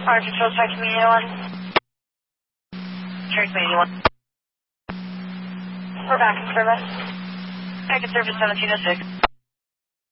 Fire Control, check Community 1. Check Community 1. We're back in service. Back in service 1706.